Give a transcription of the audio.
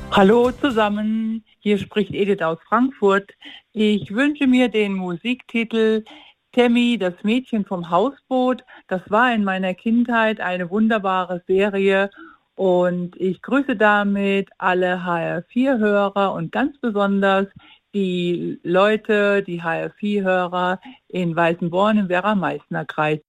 Hallo zusammen, hier spricht Edith aus Frankfurt. Ich wünsche mir den Musiktitel Tammy, das Mädchen vom Hausboot. Das war in meiner Kindheit eine wunderbare Serie und ich grüße damit alle HR4-Hörer und ganz besonders die Leute, die HR4-Hörer in Weißenborn im Werra-Meißner-Kreis.